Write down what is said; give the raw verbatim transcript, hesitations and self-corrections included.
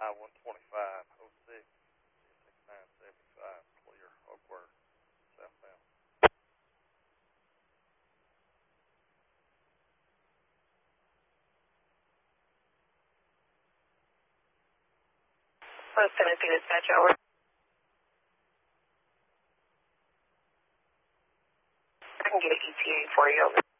I one twenty-five oh six, sixty-nine seventy-five, clear, Oakward, southbound. Post Tennessee Dispatch, over. I can get an E T A for you, over.